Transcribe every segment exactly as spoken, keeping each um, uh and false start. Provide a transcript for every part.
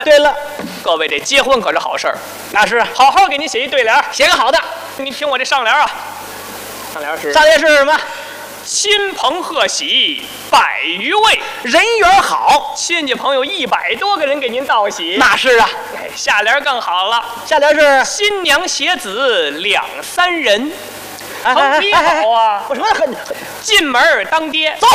对了， 各位这结婚可是好事儿， 那是好好给您写一对联， 写个好的。 你听我这上联啊，上联是上联是什么？ 亲朋贺喜百余位， 人缘好， 亲戚朋友一百多个人给您道喜。 那是啊。 哎，下联更好了， 下联是新娘携子两三人， 横批好啊！ 我说很进门当爹， 走。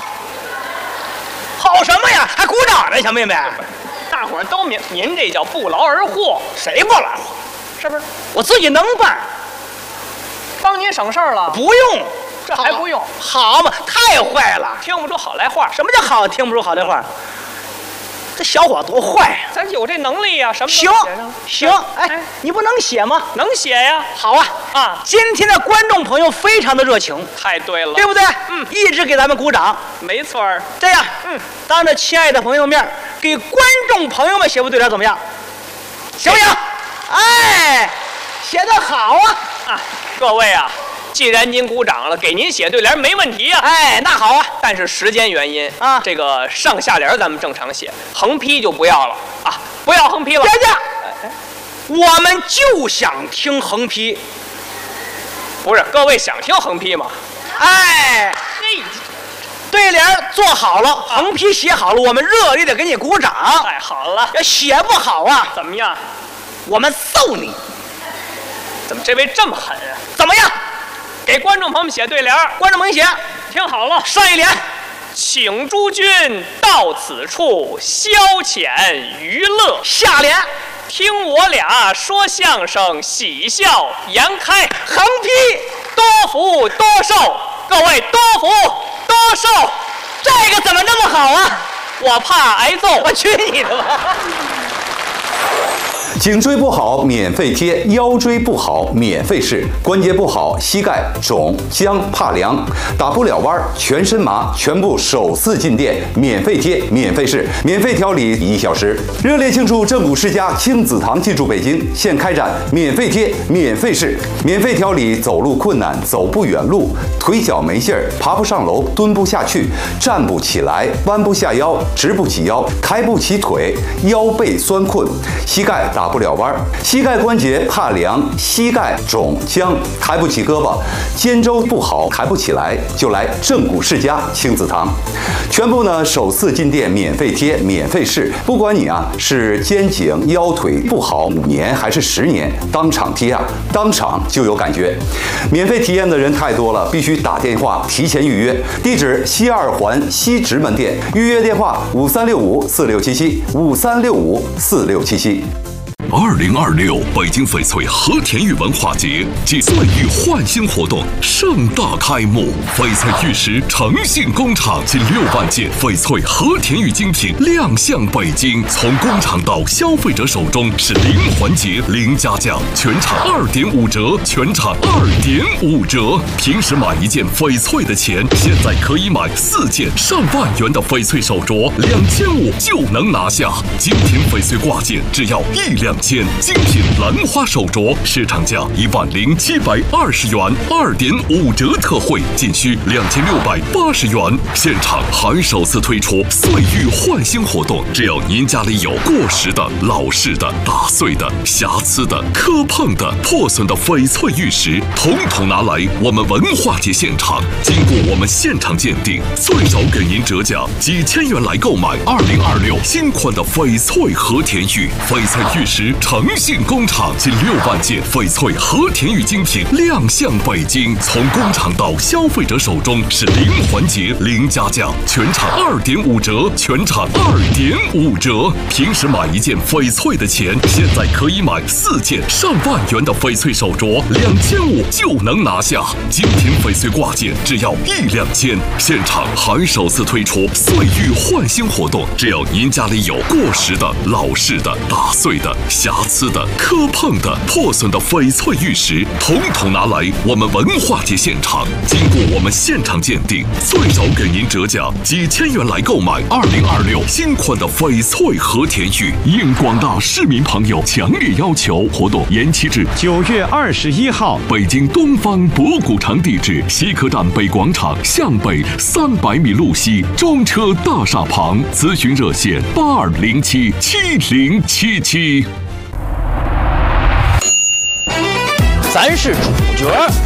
好什么呀？还鼓掌呢，小妹妹。 大伙儿都明，您这叫不劳而获。 谁不劳？ 是不是？ 我自己能办， 帮您省事儿了。 不用， 这还不用？ 好嘛，太坏了， 听不出好来话。 什么叫好？听不出好来话。这小伙多坏呀！ 咱有这能力呀，什么行行，哎，哎你不能写吗？ 能写呀。 好啊啊！ 今天的观众朋友非常的热情， 太对了， 对不对？ 嗯， 一直给咱们鼓掌， 没错儿。 这样， 嗯， 当着亲爱的朋友面，给观众朋友们写部对联怎么样？行不行？哎，写得好啊！ 啊，各位啊。既然您鼓掌了，给您写对联没问题啊！ 哎，那好啊， 但是时间原因啊， 这个上下联咱们正常写，横批就不要了啊，不要横批了。 别介，我们就想听横批。 不是，各位想听横批吗？ 哎，对联做好了，横批写好了，我们热烈的给你鼓掌。 太好了， 要写不好啊， 怎么样？ 我们揍你！ 怎么这位这么狠啊？ 怎么样？ 给观众朋友们写对联， 观众们写， 听好了。 上一联， 请诸君到此处消遣娱乐。 下联， 听我俩说相声，喜笑颜开。 横批， 多福多寿。各位多福多寿。 这个怎么那么好啊？ 我怕挨揍。 我去你的吧！ 颈椎不好免费贴，腰椎不好免费试，关节不好膝盖肿僵怕凉，打不了弯全身麻，全部首次进店，免费贴免费试，免费调理一小时。热烈庆祝正骨世家亲子堂进驻北京，现开展免费贴免费试，免费调理走路困难、走不远路、腿脚没劲儿、爬不上楼、蹲不下去、站不起来、弯不下腰、直不起腰、抬不起腿、腰背酸困、膝盖打不了弯，膝盖关节怕凉，膝盖肿僵，抬不起胳膊，肩周不好，抬不起来，就来正骨世家亲子堂，全部呢首次进店免费贴，免费试，不管你啊是肩颈腰腿不好五年还是十年，当场贴啊，当场就有感觉。免费体验的人太多了，必须打电话提前预约。地址西二环西直门店，预约电话五三六五四六七七五三六五四六七七。 二零二六北京翡翠和田玉文化节暨岁玉焕新活动盛大开幕，翡翠玉石诚信工厂近六万件翡翠和田玉精品亮相北京，从工厂到消费者手中是零环节、零加价，全场二点五折，全场二点五折。平时买一件翡翠的钱，现在可以买四件上万元的翡翠手镯，两千五就能拿下。精品翡翠挂件只要一两。件精品兰花手镯，市场价一万零七百二十元，二点五折特惠，仅需两千六百八十元。现场还首次推出岁玉焕新活动，只要您家里有过时的、老式的、打碎的、瑕疵的、磕碰的、破损的翡翠玉石，统统拿来我们文化节现场，经过我们现场鉴定，最少给您折价几千元来购买二零二六新款的翡翠和田玉。翡翠玉石诚信工厂近六万件翡翠和田玉精品亮相北京，从工厂到消费者手中是零环节、零加价，全场二点五折，全场二点五折。平时买一件翡翠的钱，现在可以买四件上万元的翡翠手镯，两千五就能拿下。精品翡翠挂件只要一两千，现场还首次推出岁玉焕新活动，只要您家里有过时的、老式的、打碎的、 瑕疵的、磕碰的、破损的翡翠玉石，统统拿来我们文化节现场，经过我们现场鉴定，最少给您折价几千元来购买二零二六新款的翡翠和田玉。应广大市民朋友强烈要求，活动延期至九月二十一号。 北京东方博古城地址：西客站北广场向北三百米路西中车大厦旁。咨询热线：八二零七七零七七。 咱是主角。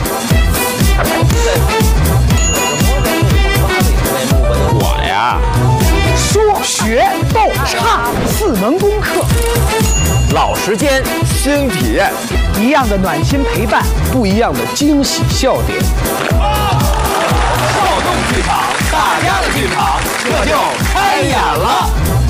我呀， 说学逗唱四门功课， 老时间新体验， 一样的暖心陪伴， 不一样的惊喜笑点。 少动剧场，大家的剧场，这就开演了。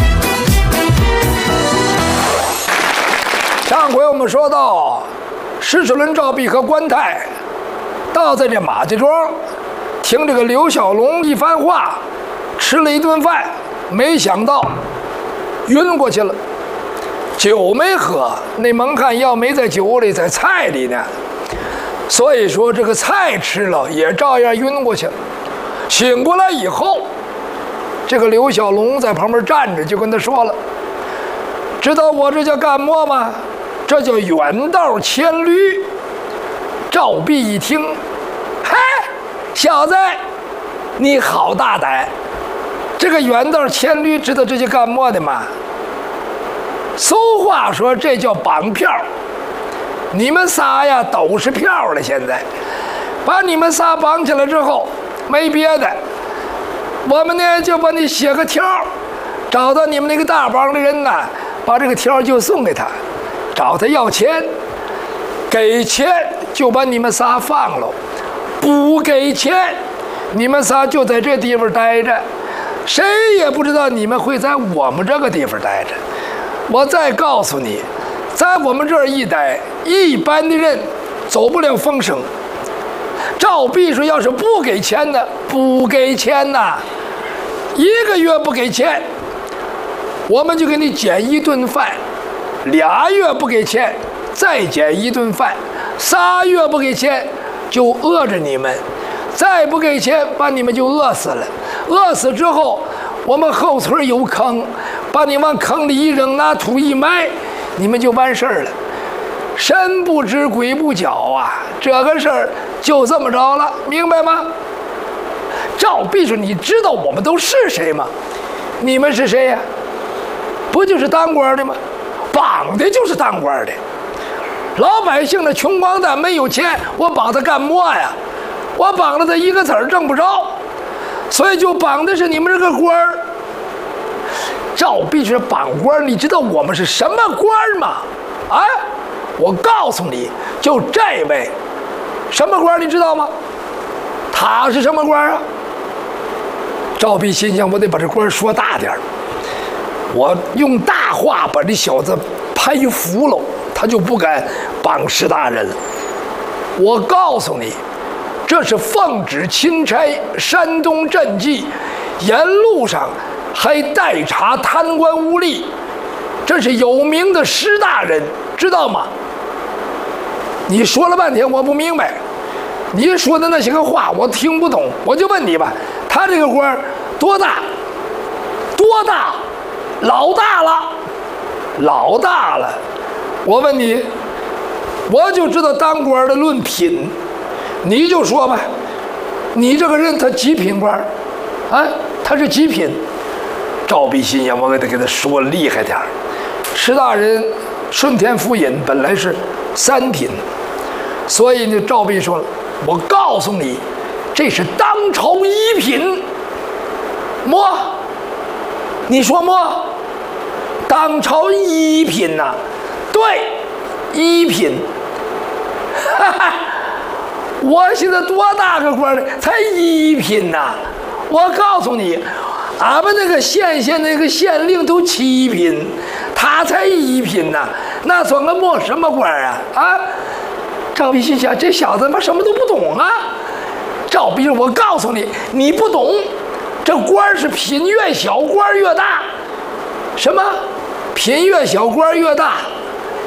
上回我们说到，石齿轮赵弼和关泰倒在这马家庄，听这个刘小龙一番话，吃了一顿饭，没想到晕过去了。酒没喝，那蒙看药没在酒里，在菜里呢。所以说这个菜吃了也照样晕过去了。醒过来以后，这个刘小龙在旁边站着，就跟他说了：“知道我这叫干么吗？这叫远道牵驴。”赵弼一听，嗨，小子，你好大胆！这个远道牵驴，知道这叫干么的吗？俗话说，这叫绑票。你们仨呀都是票了，现在把你们仨绑起来之后，没别的，我们呢就把你写个条，找到你们那个大帮的人呐，把这个条就送给他，找他要钱，给钱就把你们仨放了，不给钱，你们仨就在这地方待着，谁也不知道你们会在我们这个地方待着。我再告诉你，在我们这儿一待，一般的人走不了风声。赵弼说，要是不给钱呢，不给钱呐，一个月不给钱，我们就给你减一顿饭；俩月不给钱，再减一顿饭；仨月不给钱，就饿着你们；再不给钱，把你们就饿死了。饿死之后，我们后村有坑，把你往坑里一扔，拿土一埋，你们就完事儿了。神不知鬼不觉啊，这个事儿就这么着了，明白吗？赵弼说：“你知道我们都是谁吗？你们是谁呀？不就是当官的吗？绑的就是当官的。老百姓的穷光蛋没有钱，我绑他干么呀？我绑了他一个子儿挣不着，所以就绑的是你们这个官儿。”赵弼说：“绑官，你知道我们是什么官吗？啊？我告诉你，就这位，什么官你知道吗？他是什么官啊？”赵弼心想，我得把这官说大点儿，我用大话把这小子拍服了，他就不敢绑石大人了。我告诉你，这是奉旨钦差山东赈济，沿路上还代查贪官污吏，这是有名的石大人，知道吗？你说了半天我不明白，你说的那些个话我听不懂，我就问你吧，他这个官多大？多大？老大了，老大了。我问你，我就知道当官的论品，你就说吧，你这个人他几品官？啊，他是几品？赵弼心想，我给他给他说厉害点儿。石大人顺天府尹本来是三品，所以呢，赵弼说了，我告诉你，这是当朝一品。么？你说么？当朝一品呐、啊？对，一品。哈哈，我现在多大个官呢？才一品呐、啊！我告诉你，俺们那个县县那个县令都七品，他才一品呐、啊，那算个么什么官啊？啊！赵弼心想，这小子他妈什么都不懂啊！赵弼说：“我告诉你，你不懂，这官是品越小官越大。什么？品越小官越大？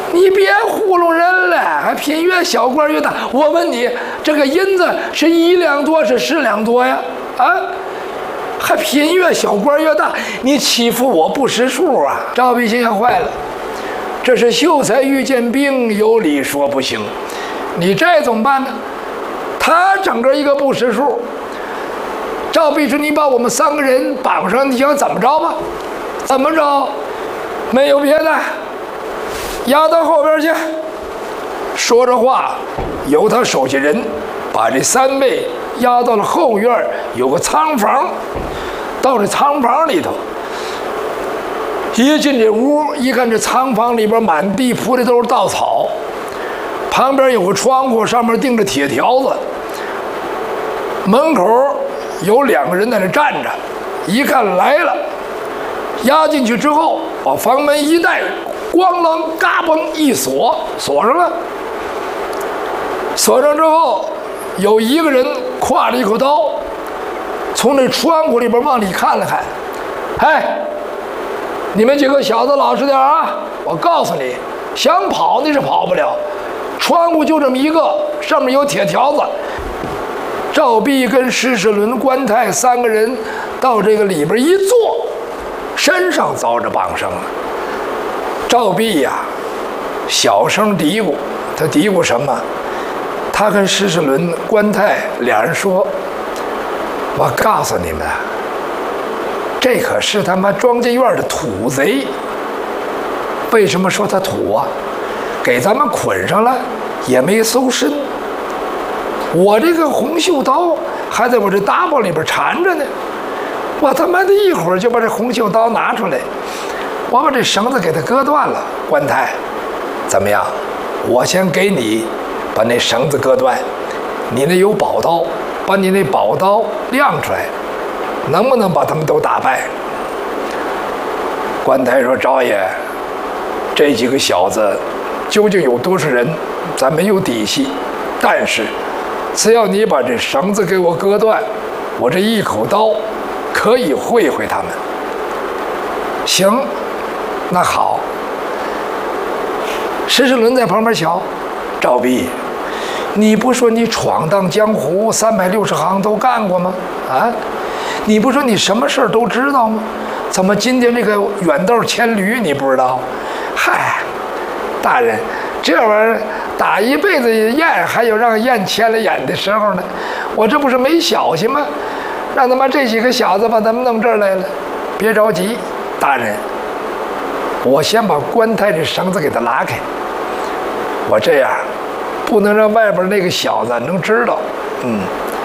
你别糊弄人了，还品越小官越大。我问你，这个银子是一两多是十两多呀？啊，还品越小官越大，你欺负我不识数啊！赵必心想坏了，这是秀才遇见兵，有理说不行。你这怎么办呢？他整个一个不识数。赵必说：“你把我们三个人绑上，你想怎么着吧？怎么着？没有别的，押到后边去。”说着话，由他手下人把这三位押到了后院，有个仓房。到这仓房里头，一进这屋，一看这仓房里边满地铺的都是稻草，旁边有个窗户，上面钉着铁条子，门口有两个人在那站着，一看来了，押进去之后，把房门一带，咣啷嘎嘣一锁，锁上了。锁上之后，有一个人挎着一口刀，从那窗户里边往里看了看，哎，你们几个小子老实点啊！我告诉你，想跑你是跑不了，窗户就这么一个，上面有铁条子。赵必跟施世伦、关泰三个人到这个里边一坐，身上遭着绑上了。赵必呀，小声嘀咕，他嘀咕什么？他跟施世伦、关泰俩人说：“我告诉你们，这可是他妈庄稼院的土贼。为什么说他土啊？给咱们捆上了，也没搜身。我这个红袖刀还在我这搭包里边缠着呢，我他妈的一会儿就把这红袖刀拿出来，我把这绳子给它割断了。关泰，怎么样？我先给你把那绳子割断，你那有宝刀，把你那宝刀亮出来，能不能把他们都打败？”关泰说：“赵爷，这几个小子究竟有多少人，咱没有底细，但是只要你把这绳子给我割断，我这一口刀可以会会他们。”行，那好。施世伦在旁边瞧，赵必，你不说你闯荡江湖三百六十行都干过吗？啊，你不说你什么事儿都知道吗？怎么今天这个远道牵驴你不知道？嗨，大人，这玩意儿打一辈子雁，还有让雁牵了眼的时候呢。我这不是没小心吗？让他妈这几个小子把咱们弄这儿来了。别着急，大人，我先把关泰这绳子给他拉开。我这样不能让外边那个小子能知道。嗯。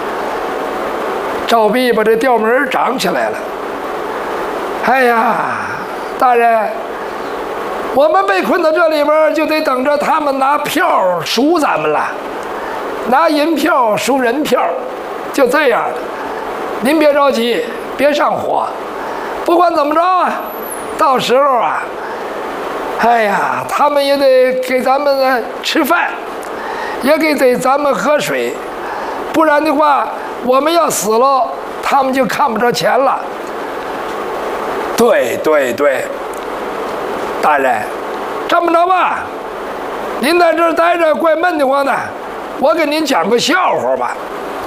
赵必把这吊门长起来了。哎呀，大人，我们被困到这里边，就得等着他们拿票赎咱们了，拿银票赎人票，就这样。您别着急，别上火。不管怎么着啊，到时候啊，哎呀，他们也得给咱们呢吃饭，也给得咱们喝水，不然的话，我们要死了，他们就看不着钱了。对对对，大人，这么着吧，您在这儿待着怪闷得慌的，我给您讲个笑话吧。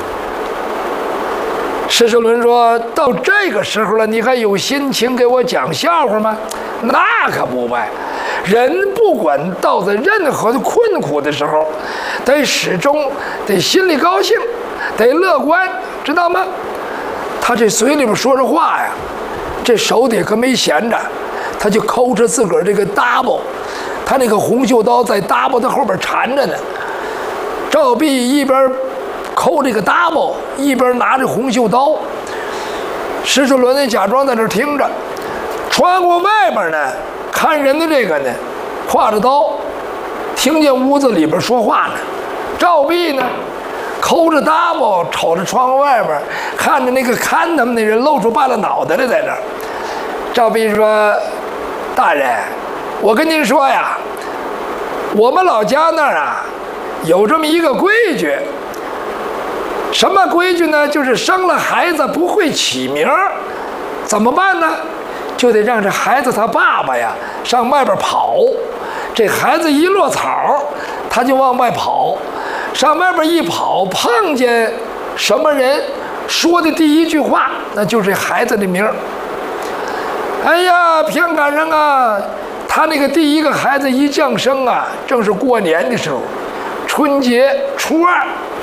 施世伦说：“到这个时候了，你还有心情给我讲笑话吗？那可不呗。人不管到在任何的困苦的时候，得始终得心里高兴，得乐观，知道吗？”他这嘴里边说着话呀，这手底可没闲着，他就抠着自个儿这个搭包，他那个红袖刀在搭包的后边缠着呢。赵必一边抠这个搭包，一边拿着红袖刀。施世伦呢假装在那儿听着，穿过外边呢，看人的这个呢，挎着刀，听见屋子里边说话呢。赵必呢，抠着搭包，瞅着窗户外边，看着那个看他们的人露出半个脑袋来在这儿。赵必说：“大人，我跟您说呀，我们老家那儿啊，有这么一个规矩。什么规矩呢？就是生了孩子不会起名，怎么办呢？就得让这孩子他爸爸呀上外边跑， 这孩子一落草，他就往外跑，上外边一跑，碰见什么人，说的第一句话，那就是孩子的名儿。哎呀，偏赶上啊，他那个第一个孩子一降生啊，正是过年的时候，春节初二。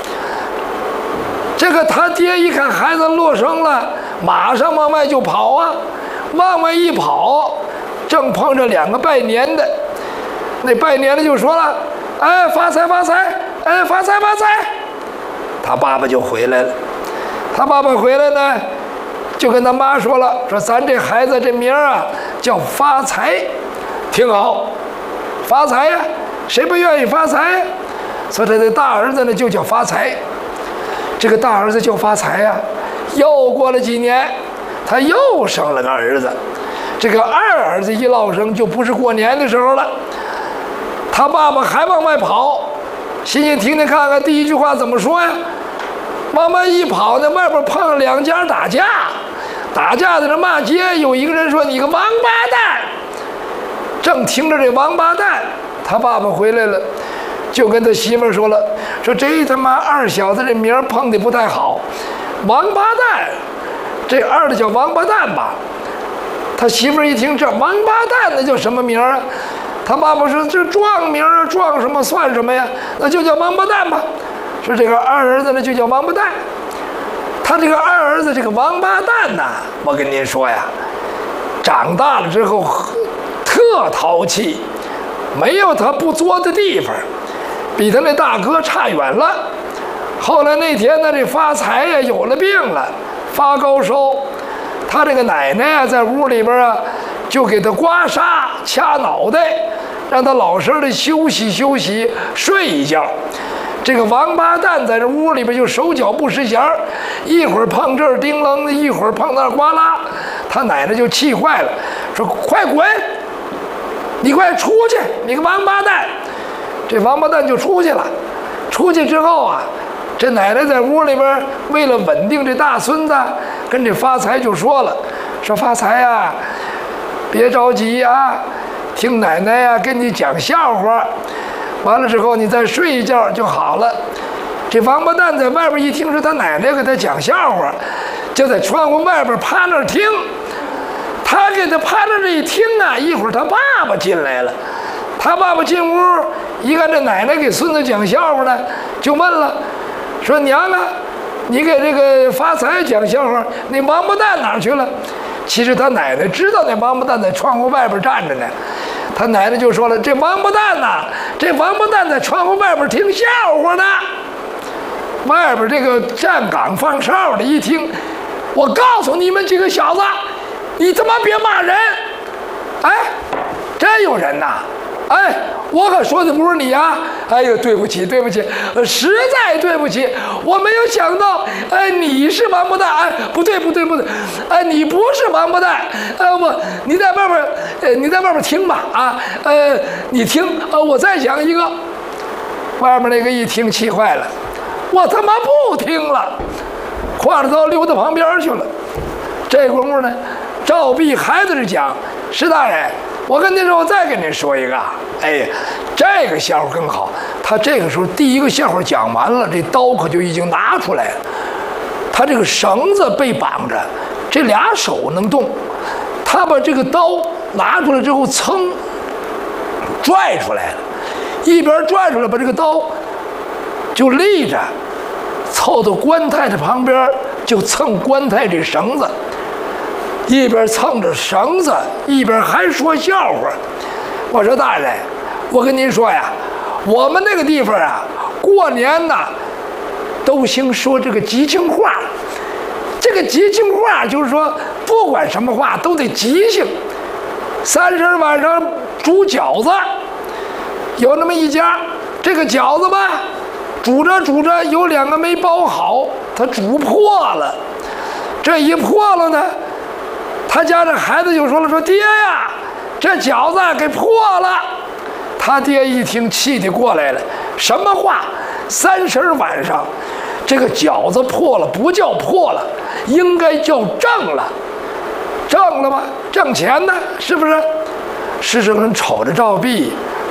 这个他爹一看孩子落生了，马上往外就跑啊，往外一跑，正碰着两个拜年的，那拜年的就说了：“哎，发财发财，哎，发财发财。”他爸爸就回来了，他爸爸回来呢，就跟他妈说了：“说咱这孩子这名儿啊叫发财，挺好，发财呀，谁不愿意发财呀？”所以他的大儿子呢就叫发财。这个大儿子叫发财呀，又过了几年，他又生了个儿子。这个二儿子一落生，就不是过年的时候了。他爸爸还往外跑，欣欣听听看看第一句话怎么说呀？往外一跑呢，外边碰了两家打架，打架在那骂街。有一个人说：“你个王八蛋！”正听着这王八蛋，他爸爸回来了。就跟他媳妇儿说了，说这他妈二小子这名儿碰的不太好，王八蛋，这二的叫王八蛋吧。他媳妇儿一听这王八蛋，那叫什么名儿啊？他爸爸说这撞名儿，撞什么算什么呀？那就叫王八蛋吧。说这个二儿子呢就叫王八蛋。他这个二儿子这个王八蛋呐，我跟您说呀，长大了之后特淘气，没有他不作的地方。比他那大哥差远了。后来那天呢，这发财呀有了病了，发高烧，他这个奶奶呀在屋里边啊，就给他刮痧、掐脑袋，让他老实的休息休息，睡一觉。这个王八蛋在这屋里边就手脚不识闲儿，一会儿碰这儿叮啷的，一会儿碰那儿呱啦，他奶奶就气坏了，说：“快滚！你快出去！你个王八蛋！”这王八蛋就出去了。出去之后啊，这奶奶在屋里边为了稳定这大孙子，跟这发财就说了：“说发财呀，别着急啊，听奶奶呀跟你讲笑话，完了之后你再睡一觉就好了。”这王八蛋在外边一听说他奶奶给他讲笑话，就在窗户外边趴那儿听。他给他趴那儿一听啊，一会儿他爸爸进来了。他爸爸进屋一看这奶奶给孙子讲笑话呢，就问了，说：“娘啊，你给这个发财讲笑话，那王八蛋哪儿去了？”其实他奶奶知道那王八蛋在窗户外边站着呢，他奶奶就说了：“这王八蛋呐、啊，这王八蛋在窗户外边听笑话呢。”外边这个站岗放哨的一听，我告诉你们几个小子，你他妈别骂人！哎，真有人呐！哎，我可说的不是你啊！哎呦，对不起，对不起，实在对不起，我没有想到，哎，你是王八蛋！哎，不对，不对，不对，哎，你不是王八蛋！呃，我，你在外边，呃，你在外边听吧，啊，呃，你听，呃，我再讲一个。外面那个一听气坏了，我他妈不听了，挎着刀溜到旁边去了。这功夫呢，赵壁还在这讲：“石大人，我跟您说，我再跟您说一个，哎，这个笑话更好。他这个时候第一个笑话讲完了，这刀可就已经拿出来了。他这个绳子被绑着，这俩手能动。他把这个刀拿出来之后，噌，拽出来了，一边拽出来，把这个刀就立着，凑到棺材的旁边，就蹭棺材这绳子。”一边蹭着绳子，一边还说笑话。我说：“大人，我跟您说呀，我们那个地方啊，过年呐，都兴说这个吉庆话。这个吉庆话就是说，不管什么话都得吉庆。三十晚上煮饺子，有那么一家，这个饺子吧，煮着煮着有两个没包好，它煮破了。这一破了呢。”他家这孩子就说了：“说爹呀，这饺子给破了。”他爹一听，气得过来了。什么话？三十晚上，这个饺子破了，不叫破了，应该叫挣了。挣了吗？挣钱呢？是不是？施世恒瞅着赵壁，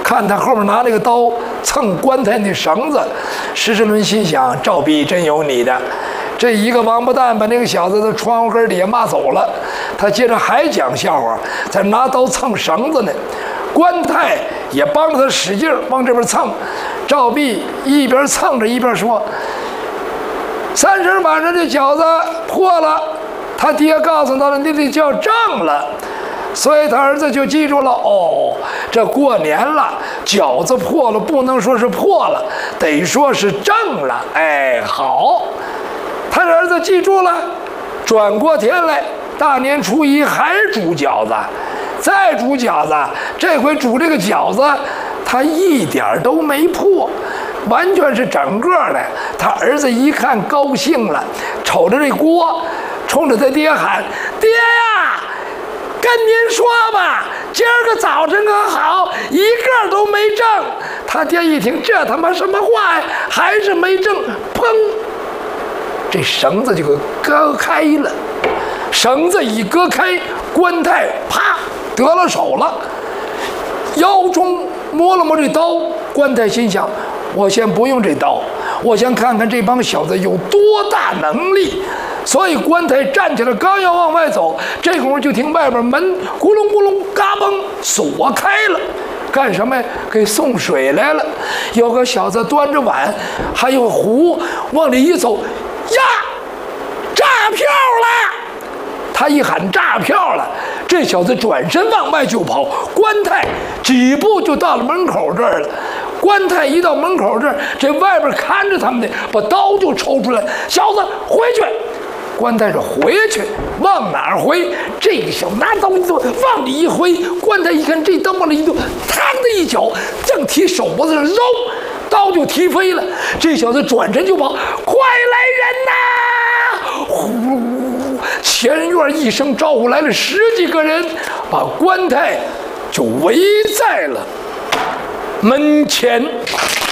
看他后面拿那个刀蹭棺材那绳子，石世伦心想：赵壁真有你的。这一个王八蛋把那个小子在窗户根底下骂走了。他接着还讲笑话，在拿刀蹭绳子呢。关泰也帮着他使劲往这边蹭。赵壁一边蹭着一边说：“三十晚上这饺子破了，他爹告诉他了，你得叫正了。”所以他儿子就记住了，哦，这过年了，饺子破了，不能说是破了，得说是正了。哎，好，他儿子记住了。转过天来，大年初一还煮饺子，再煮饺子，这回煮这个饺子，他一点都没破，完全是整个的。他儿子一看高兴了，瞅着这锅，冲着他爹喊：“爹呀！跟您说吧，今儿个早晨可好，一个都没挣。”他爹一听，这他妈什么话呀？还是没挣，砰！这绳子就给割开了。绳子一割开，关泰啪得了手了，腰中摸了摸这刀。关泰心想：我先不用这刀，我先看看这帮小子有多大能力。所以关泰站起来，刚要往外走，这会儿就听外边门咕隆咕隆嘎嘣锁开了。干什么呀？给送水来了。有个小子端着碗还有壶往里一走，呀，炸票了！他一喊炸票了，这小子转身往外就跑。关泰几步就到了门口这儿了。关泰一到门口这儿，这外边看着他们的，把刀就抽出来，小子回去。关泰说：“回去，往哪儿回？”这个小子拿刀一剁，往里一挥。关泰一看这刀往里一剁，嘡的一脚，正踢手脖子上，嗖，刀就踢飞了。这小子转身就跑，快来人呐！呼，前院一声招呼，来了十几个人，把关泰就围在了门前。